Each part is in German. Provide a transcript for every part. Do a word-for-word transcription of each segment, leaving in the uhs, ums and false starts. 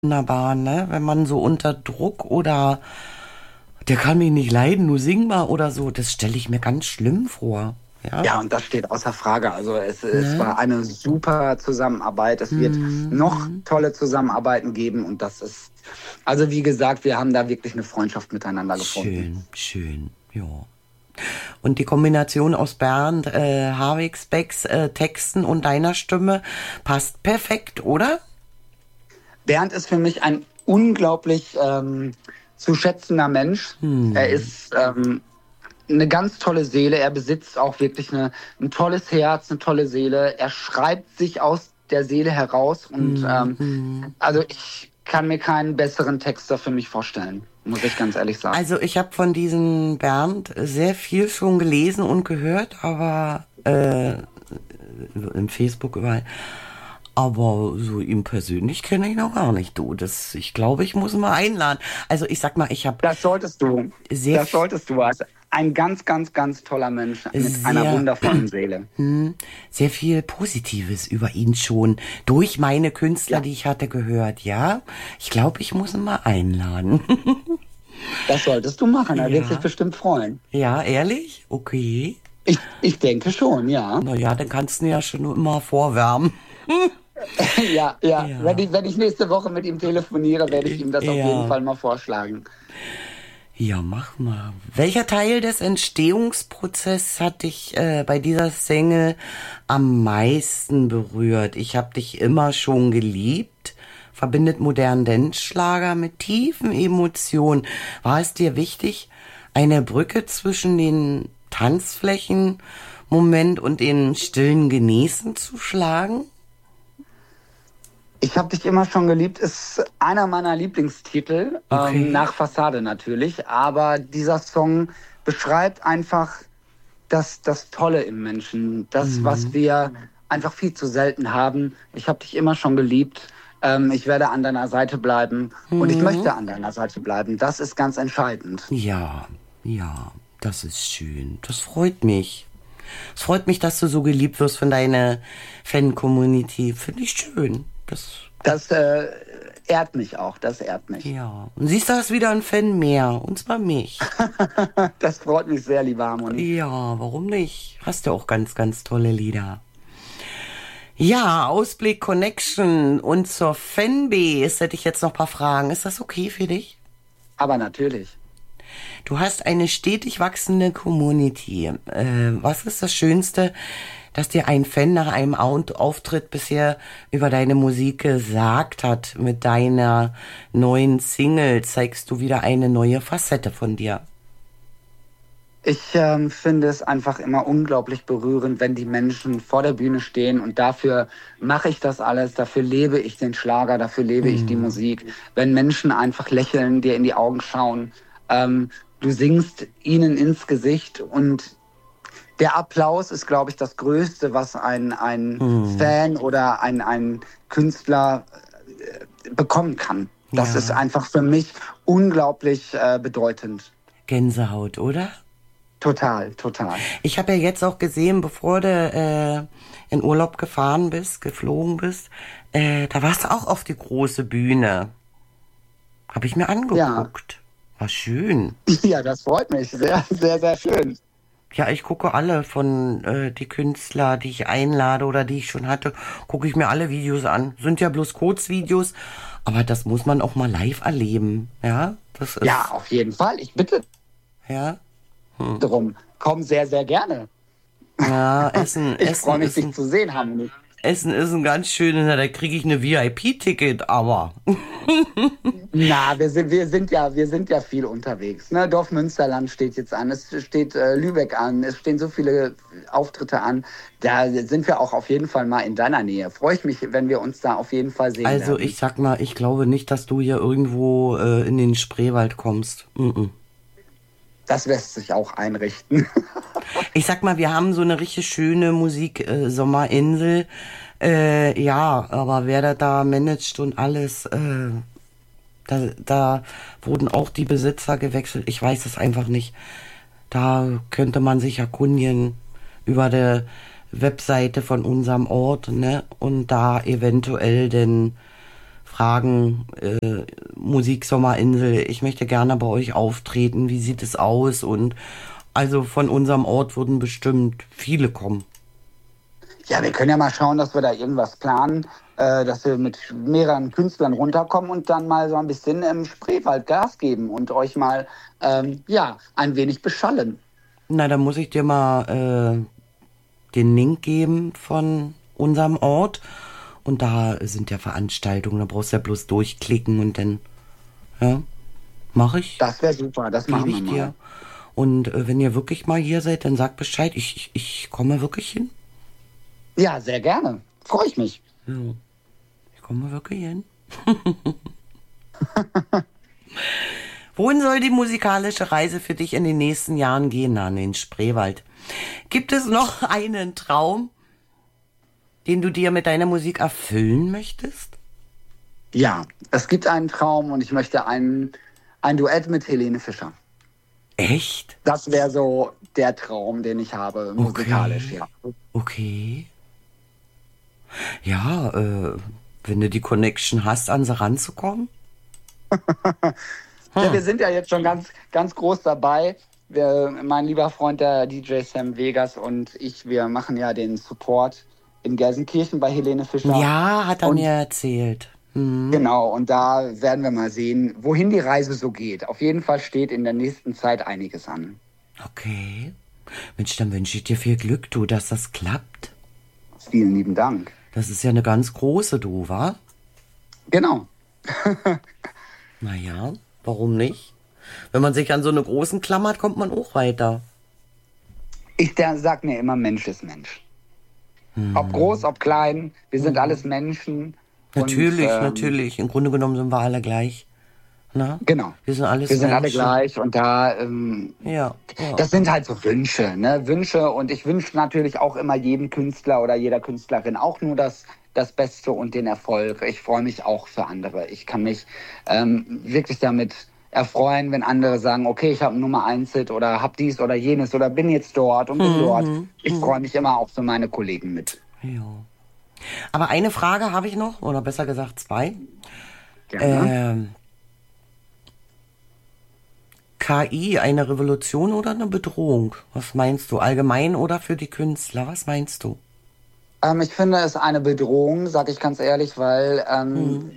wunderbar, ne? Wenn man so unter Druck oder der kann mich nicht leiden, nur sing mal oder so, das stelle ich mir ganz schlimm vor. Ja, Ja, und das steht außer Frage. Also es, es ne? war eine super Zusammenarbeit. Es wird noch Mhm. tolle Zusammenarbeiten geben und das ist, also wie gesagt, wir haben da wirklich eine Freundschaft miteinander gefunden. Schön, schön, ja. Und die Kombination aus Bernd äh, Havigsbecks äh, Texten und deiner Stimme passt perfekt, oder? Bernd ist für mich ein unglaublich ähm, zu schätzender Mensch. Er ist ähm, eine ganz tolle Seele. Er besitzt auch wirklich eine, ein tolles Herz, eine tolle Seele. Er schreibt sich aus der Seele heraus und ähm, also ich kann mir keinen besseren Texter für mich vorstellen, muss ich ganz ehrlich sagen. Also ich habe von diesem Bernd sehr viel schon gelesen und gehört, aber äh, im Facebook überall. Aber so ihn persönlich kenne ich noch gar nicht, du. Das, ich glaube, ich muss ihn mal einladen. Also ich sag mal, ich habe Das solltest du. sehr Das solltest du. Also ein ganz, ganz, ganz toller Mensch mit einer sehr wundervollen Seele. hm, sehr viel Positives über ihn schon durch meine Künstler, Ja. die ich hatte, gehört. Ja, ich glaube, ich muss ihn mal einladen. Das solltest du machen. Er wird Ja. sich bestimmt freuen. Ja, ehrlich? Okay. Ich, ich denke schon, ja. Na ja, dann kannst du ihn ja schon immer vorwärmen. ja, ja. Ja. Wenn, ich, wenn ich nächste Woche mit ihm telefoniere, werde ich ihm das auf Ja. jeden Fall mal vorschlagen. Ja, mach mal. Welcher Teil des Entstehungsprozesses hat dich äh, bei dieser Single am meisten berührt? Ich hab dich immer schon geliebt. Verbindet modernen Dance-Schlager mit tiefen Emotionen. War es dir wichtig, eine Brücke zwischen den Tanzflächen-Moment und den stillen Genießen zu schlagen? Ich habe dich immer schon geliebt ist einer meiner Lieblingstitel, Okay. ähm, nach Fassade natürlich. Aber dieser Song beschreibt einfach das, das Tolle im Menschen, das, was wir einfach viel zu selten haben. Ich habe dich immer schon geliebt. Ähm, ich werde an deiner Seite bleiben und ich möchte an deiner Seite bleiben. Das ist ganz entscheidend. Ja, ja, das ist schön. Das freut mich. Es freut mich, dass du so geliebt wirst von deiner Fan-Community. Finde ich schön. Das, Das äh, ehrt mich auch, das ehrt mich. ja. Und siehst du, hast wieder ein Fan mehr. Und zwar mich. Das freut mich sehr, liebe Harmonie. Ja, warum nicht? Hast du auch ganz, ganz tolle Lieder. Ja, Ausblick Connection und zur Fanbase hätte ich jetzt noch ein paar Fragen. Ist das okay für dich? Aber natürlich. Du hast eine stetig wachsende Community. Äh, was ist das Schönste, dass dir ein Fan nach einem Au- Auftritt bisher über deine Musik gesagt hat? Mit deiner neuen Single zeigst du wieder eine neue Facette von dir. Ich ähm, finde es einfach immer unglaublich berührend, wenn die Menschen vor der Bühne stehen und dafür mache ich das alles, dafür lebe ich den Schlager, dafür lebe ich die Musik. Wenn Menschen einfach lächeln, dir in die Augen schauen, ähm, du singst ihnen ins Gesicht und der Applaus ist, glaube ich, das Größte, was ein, ein Fan oder ein, ein Künstler äh, bekommen kann. Das Ja. ist einfach für mich unglaublich äh, bedeutend. Gänsehaut, oder? Total, total. Ich habe ja jetzt auch gesehen, bevor du äh, in Urlaub gefahren bist, geflogen bist, äh, da warst du auch auf die große Bühne. Habe ich mir angeguckt. War schön. Ja, das freut mich. Sehr, sehr, sehr schön. Ja, ich gucke alle von äh, die Künstler, die ich einlade oder die ich schon hatte, gucke ich mir alle Videos an. Sind ja bloß Kurzvideos, aber das muss man auch mal live erleben. Ja, das ist, Ja, auf jeden Fall. Ich bitte ja, darum. Komm sehr, sehr gerne. ja, Essen, Ich freue Essen mich, ist dich ein, zu sehen, Harmonie. Essen ist ein ganz schönes, da kriege ich eine V I P-Ticket, aber Na, wir sind, wir sind ja, wir sind ja viel unterwegs. Ne? Dorfmünsterland steht jetzt an, es steht äh, Lübeck an, es stehen so viele Auftritte an. Da sind wir auch auf jeden Fall mal in deiner Nähe. Freue ich mich, wenn wir uns da auf jeden Fall sehen also werden. ich sag mal, ich glaube nicht, dass du hier irgendwo äh, in den Spreewald kommst. Mm-mm. Das lässt sich auch einrichten. Ich sag mal, wir haben so eine richtig schöne Musik äh, Sommerinsel. Äh, ja, aber wer das da managt und alles, äh, da, da wurden auch die Besitzer gewechselt. Ich weiß es einfach nicht. Da könnte man sich erkundigen über der Webseite von unserem Ort, ne? Und da eventuell denn fragen, äh, Musik Sommerinsel, ich möchte gerne bei euch auftreten, wie sieht es aus? Und also von unserem Ort würden bestimmt viele kommen. Ja, wir können ja mal schauen, dass wir da irgendwas planen, äh, dass wir mit mehreren Künstlern runterkommen und dann mal so ein bisschen im Spreewald Gas geben und euch mal, ähm, ja, ein wenig beschallen. Na, dann muss ich dir mal äh, den Link geben von unserem Ort. Und da sind ja Veranstaltungen, da brauchst du ja bloß durchklicken und dann, ja, mache ich. Das wäre super, das machen wir ich mal. dir. Und äh, wenn ihr wirklich mal hier seid, dann sagt Bescheid, ich, ich, ich komme wirklich hin. Ja, sehr gerne. Freue ich mich. Ja, ich komme wirklich hin. Wohin soll die musikalische Reise für dich in den nächsten Jahren gehen, an den Spreewald? Gibt es noch einen Traum, den du dir mit deiner Musik erfüllen möchtest? Ja, es gibt einen Traum und ich möchte ein, ein Duett mit Helene Fischer. Echt? Das wäre so der Traum, den ich habe, musikalisch, okay. ja. Okay. Ja, äh, wenn du die Connection hast, an sie ranzukommen. Ja, Hm. wir sind ja jetzt schon ganz, ganz groß dabei. Wir, mein lieber Freund, der D J Sam Vegas und ich, wir machen ja den Support in Gelsenkirchen bei Helene Fischer. Ja, hat er Und- mir erzählt. Hm. Genau, und da werden wir mal sehen, wohin die Reise so geht. Auf jeden Fall steht in der nächsten Zeit einiges an. Okay. Mensch, dann wünsche ich dir viel Glück, du, dass das klappt. Vielen lieben Dank. Das ist ja eine ganz große, du, wa? Genau. Naja, warum nicht? Wenn man sich an so eine großen klammert, kommt man auch weiter. Ich der, sag mir immer, Mensch ist Mensch. Ob groß, ob klein, wir sind alles Menschen. Natürlich, und, ähm, natürlich. Im Grunde genommen sind wir alle gleich. Na? Genau. Wir sind alles Wir sind alle Menschen. gleich und da, ähm, Ja, ja. das sind halt so Wünsche, ne? Wünsche und ich wünsche natürlich auch immer jedem Künstler oder jeder Künstlerin auch nur das, das Beste und den Erfolg. Ich freue mich auch für andere. Ich kann mich ähm, wirklich damit erfreuen, wenn andere sagen, okay, ich habe Nummer eins Hit oder hab dies oder jenes oder bin jetzt dort und bin dort. Ich freue mich immer auch für meine Kollegen mit. ja. Aber eine Frage habe ich noch, oder besser gesagt zwei. Gerne. Ähm, K I, eine Revolution oder eine Bedrohung? Was meinst du? Allgemein oder für die Künstler? Was meinst du? Ähm, ich finde es eine Bedrohung, sage ich ganz ehrlich, weil ähm,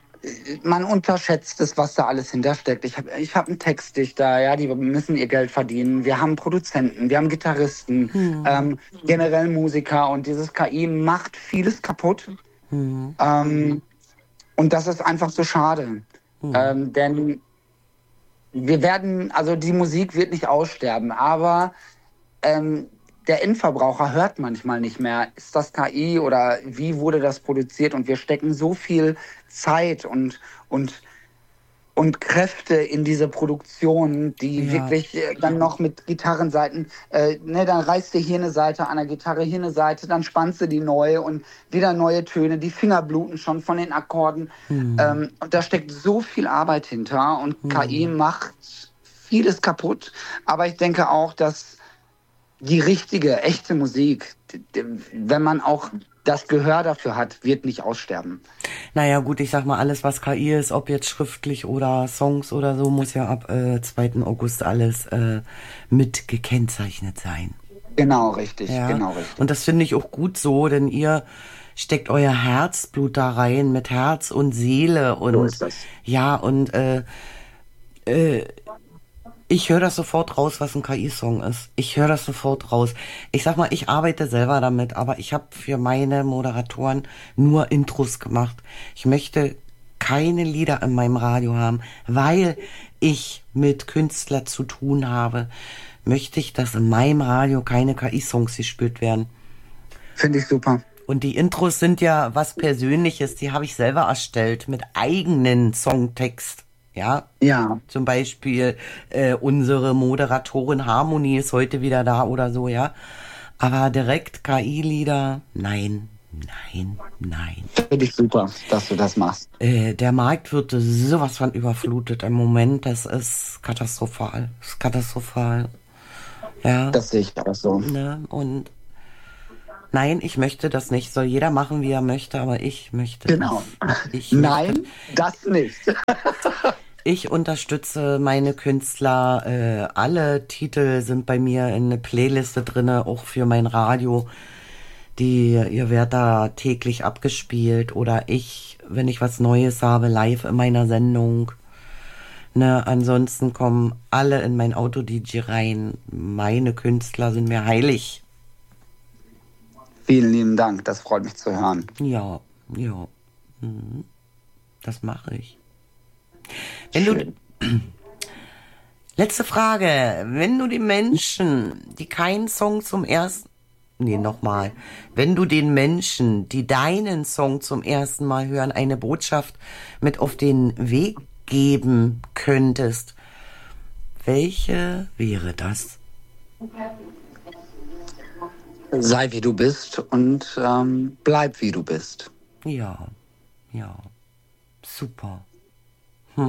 man unterschätzt es, was da alles hintersteckt. Ich habe ich hab einen Textdichter, ja, die müssen ihr Geld verdienen. Wir haben Produzenten, wir haben Gitarristen, ähm, generell Musiker und dieses K I macht vieles kaputt. Ähm, und das ist einfach so schade. Ähm, denn wir werden, also die Musik wird nicht aussterben, aber ähm, der Endverbraucher hört manchmal nicht mehr, ist das K I oder wie wurde das produziert? Und wir stecken so viel Zeit und, und, und Kräfte in diese Produktion, die Ja. wirklich äh, dann noch mit Gitarrenseiten, äh, ne, dann reißt du hier eine Seite an der Gitarre, hier eine Seite, dann spannst du die neue und wieder neue Töne, die Finger bluten schon von den Akkorden. Ähm, und da steckt so viel Arbeit hinter und K I macht vieles kaputt. Aber ich denke auch, dass die richtige, echte Musik, d- d- wenn man auch das Gehör dafür hat, wird nicht aussterben. Naja, gut, ich sag mal, alles, was K I ist, ob jetzt schriftlich oder Songs oder so, muss ja ab äh, zweiten August alles äh, mit gekennzeichnet sein. Genau, richtig, Ja. genau, richtig. Und das finde ich auch gut so, denn ihr steckt euer Herzblut da rein mit Herz und Seele und So ist das. ja, und äh, äh, ich höre das sofort raus, was ein K I-Song ist. Ich höre das sofort raus. Ich sag mal, ich arbeite selber damit, aber ich habe für meine Moderatoren nur Intros gemacht. Ich möchte keine Lieder in meinem Radio haben, weil ich mit Künstlern zu tun habe. Möchte ich, dass in meinem Radio keine K I-Songs gespielt werden. Finde ich super. Und die Intros sind ja was Persönliches, die habe ich selber erstellt mit eigenen Songtext. Ja, Ja, zum Beispiel äh, unsere Moderatorin Harmonie ist heute wieder da oder so, ja. Aber direkt K I-Lieder, nein, nein, nein. finde ich super, dass du das machst. Äh, der Markt wird sowas von überflutet im Moment, das ist katastrophal, das ist katastrophal. Ja, Das sehe ich auch so. ne, und Nein, ich möchte das nicht. Soll jeder machen, wie er möchte, aber ich möchte Genau. das. Ich Nein, möchte, das nicht. ich unterstütze meine Künstler. Äh, alle Titel sind bei mir in eine Playliste drinne, auch für mein Radio. Die, ihr werdet da täglich abgespielt oder ich, wenn ich was Neues habe, live in meiner Sendung. Ne, ansonsten kommen alle in mein Auto-D J rein. Meine Künstler sind mir heilig. Vielen lieben Dank, das freut mich zu hören. Ja, ja. Mhm. Das mache ich. Wenn du, letzte Frage. Wenn du die Menschen, die keinen Song zum ersten, nee, nochmal. Wenn du den Menschen, die deinen Song zum ersten Mal hören, eine Botschaft mit auf den Weg geben könntest, welche wäre das? Sei wie du bist und ähm, bleib wie du bist. Ja, ja, super. Hm.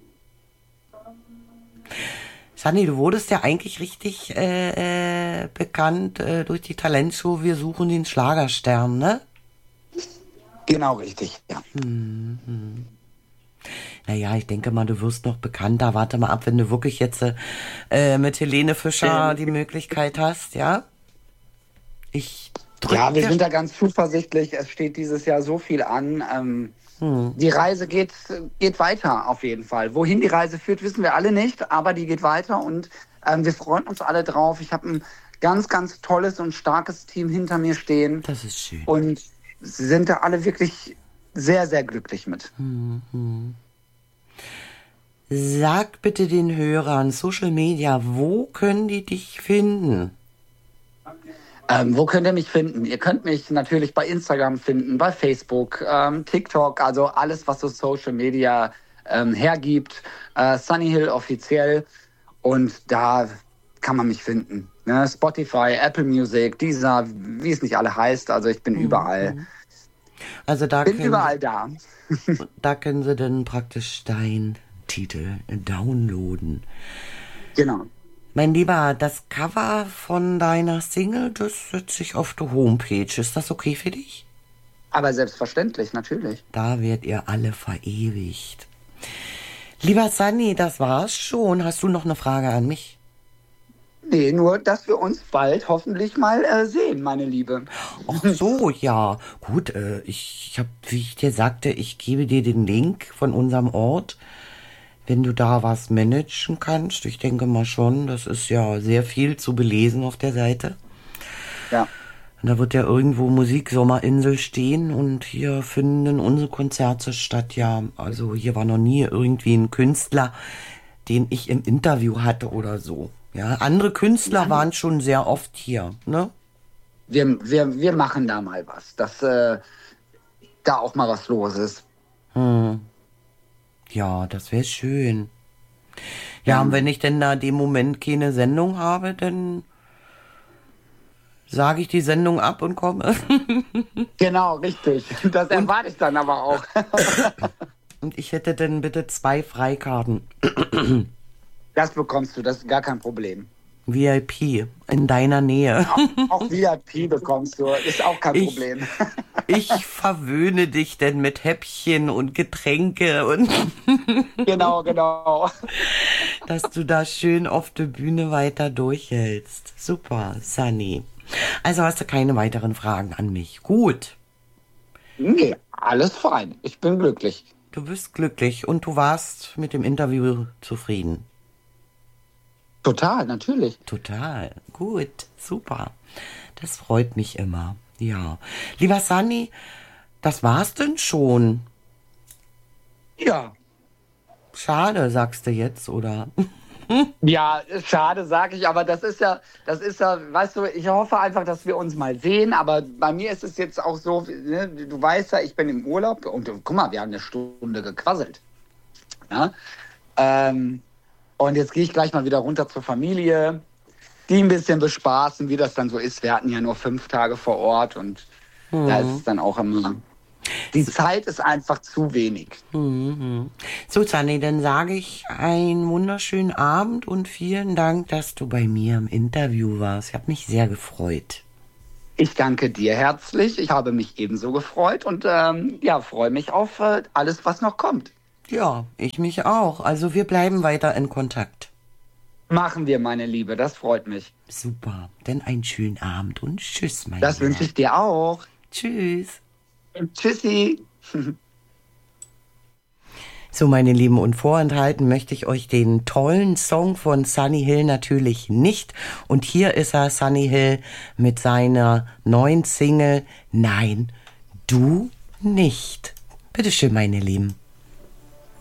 Sunny, du wurdest ja eigentlich richtig äh, äh, bekannt äh, durch die Talentshow Wir suchen den Schlagerstern, ne? Genau richtig, ja. Hm, hm. Naja, ich denke mal, du wirst noch bekannter. Warte mal ab, wenn du wirklich jetzt äh, mit Helene Fischer Ähm, die Möglichkeit hast, ja? Ich drück Ja, wir dir- sind da ganz zuversichtlich. Es steht dieses Jahr so viel an. Ähm, Hm. Die Reise geht, geht weiter auf jeden Fall. Wohin die Reise führt, wissen wir alle nicht, aber die geht weiter und ähm, wir freuen uns alle drauf. Ich habe ein ganz, ganz tolles und starkes Team hinter mir stehen Das ist schön. und sie sind da alle wirklich sehr, sehr glücklich mit. Sag bitte den Hörern, Social Media, wo können die dich finden? Ähm, wo könnt ihr mich finden? Ihr könnt mich natürlich bei Instagram finden, bei Facebook, ähm, TikTok, also alles, was so Social Media ähm, hergibt. Äh, Sunny Hill offiziell. Und da kann man mich finden. Ne? Spotify, Apple Music, Deezer, wie es nicht alle heißt. Also ich bin überall. Also da Bin können, überall da. da können sie dann praktisch deinen Titel downloaden. Genau. Mein Lieber, das Cover von deiner Single, das setze ich auf die Homepage. Ist das okay für dich? Aber selbstverständlich, natürlich. Da werdet ihr alle verewigt. Lieber Sunny, das war's schon. Hast du noch eine Frage an mich? Nee, nur, dass wir uns bald hoffentlich mal äh, sehen, meine Liebe. Ach so, ja. Gut, äh, ich, ich habe, wie ich dir sagte, ich gebe dir den Link von unserem Ort. Wenn du da was managen kannst, ich denke mal schon, das ist ja sehr viel zu belesen auf der Seite. Ja. Und da wird ja irgendwo Musiksommerinsel stehen und hier finden unsere Konzerte statt. Ja, also hier war noch nie irgendwie ein Künstler, den ich im Interview hatte oder so. Ja, andere Künstler waren schon sehr oft hier, ne? Wir, wir, wir machen da mal was, dass äh, da auch mal was los ist. Hm. Ja, das wäre schön. Ja, und wenn ich denn da dem Moment keine Sendung habe, dann sage ich die Sendung ab und komme. Genau, richtig. Das erwarte ich dann aber auch. Und ich hätte dann bitte zwei Freikarten. Das bekommst du, das ist gar kein Problem. V I P in deiner Nähe. Auch V I P bekommst du, ist auch kein Ich- Problem. Ich verwöhne dich denn mit Häppchen und Getränke und Genau, genau. dass du da schön auf der Bühne weiter durchhältst. Super, Sunny. Also hast du keine weiteren Fragen an mich. Gut, Nee, alles fein. Ich bin glücklich. du bist glücklich und du warst mit dem Interview zufrieden. Total, natürlich. Total. Gut, super. Das freut mich immer. Ja. Lieber Sunny, das war's denn schon. Ja. Schade, sagst du jetzt, oder? Ja, schade, sag ich, aber das ist ja, das ist ja, weißt du, ich hoffe einfach, dass wir uns mal sehen, aber bei mir ist es jetzt auch so, ne, du weißt ja, ich bin im Urlaub und äh, guck mal, wir haben eine Stunde gequasselt. Ja? Ähm, und jetzt gehe ich gleich mal wieder runter zur Familie, die ein bisschen bespaßen, wie das dann so ist. Wir hatten ja nur fünf Tage vor Ort und da ist es dann auch immer, die Zeit ist einfach zu wenig. Mhm. So, Sunny, dann sage ich einen wunderschönen Abend und vielen Dank, dass du bei mir im Interview warst. Ich habe mich sehr gefreut. Ich danke dir herzlich. Ich habe mich ebenso gefreut und ähm, ja, freue mich auf äh, alles, was noch kommt. Ja, ich mich auch. Also wir bleiben weiter in Kontakt. Machen wir, meine Liebe. Das freut mich. Super. Denn einen schönen Abend und tschüss, mein Das Lieber. wünsche ich dir auch. Tschüss. Tschüssi. So, meine Lieben, und vorenthalten möchte ich euch den tollen Song von Sunny Hill natürlich nicht. Und hier ist er, Sunny Hill, mit seiner neuen Single Nein, du nicht. Bitteschön, meine Lieben.